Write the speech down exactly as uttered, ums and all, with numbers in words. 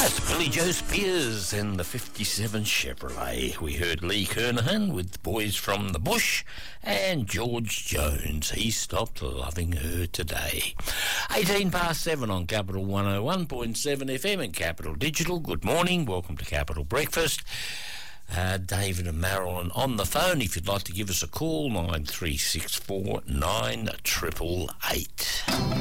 That's Billy Joe Spears and the fifty-seven Chevrolet. We heard Lee Kernahan with the Boys from the Bush and George Jones. He stopped loving her today. eighteen past seven on Capital one oh one point seven F M and Capital Digital. Good morning. Welcome to Capital Breakfast. Uh, David and Marilyn on the phone. If you'd like to give us a call, nine three six four nine eight eight eight.